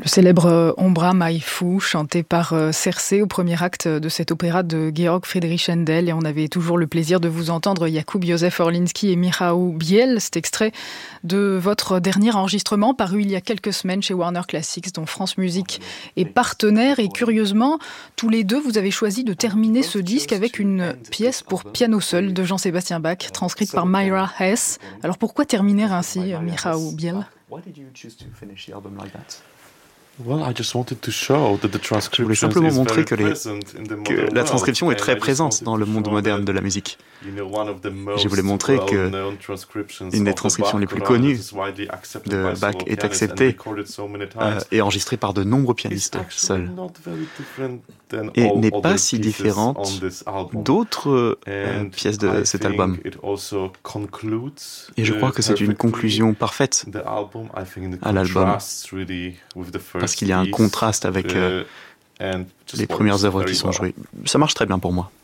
Le célèbre Ombra Mai Fu, chanté par Cersei au premier acte de cet opéra de Georg Friedrich Händel. Et on avait toujours le plaisir de vous entendre Jakub Józef Orliński et Michał Biel. C'est extrait de votre dernier enregistrement paru il y a quelques semaines chez Warner Classics, dont France Musique est partenaire. Et curieusement, tous les deux, vous avez choisi de terminer ce disque avec une pièce pour piano seul de Jean-Sébastien Bach, transcrite par Myra Hess. Alors pourquoi terminer ainsi, Michał Biel ? Je voulais simplement montrer que la transcription est très présente dans le monde moderne de la musique. Je voulais montrer qu'une des transcriptions les plus connues de Bach est acceptée et enregistrée par de nombreux pianistes seuls. Et n'est pas si différente d'autres pièces de cet album. Et je crois que c'est une conclusion parfaite à l'album, parce qu'il y a un contraste avec les premières œuvres qui sont jouées. Ça marche très bien pour moi.